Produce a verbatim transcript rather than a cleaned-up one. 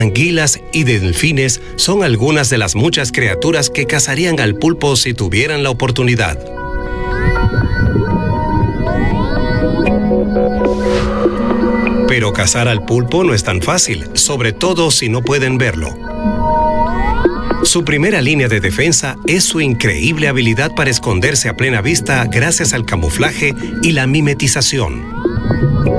Anguilas y delfines son algunas de las muchas criaturas que cazarían al pulpo si tuvieran la oportunidad. Pero cazar al pulpo no es tan fácil, sobre todo si no pueden verlo. Su primera línea de defensa es su increíble habilidad para esconderse a plena vista gracias al camuflaje y la mimetización.